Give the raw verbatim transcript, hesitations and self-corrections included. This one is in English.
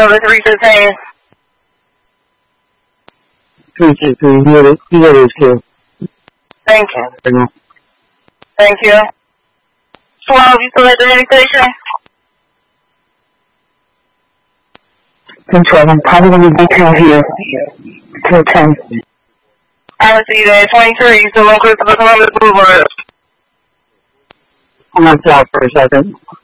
number three fifteen. three fifteen, you got it, you got it, too. Thank you. Thank you. twelve, you still at the radio station? ten twelve, I'm probably going to be till here. Till ten. I will see you there. twenty-three, you still on Christopher Columbus Boulevard? I'm going to stop for a second.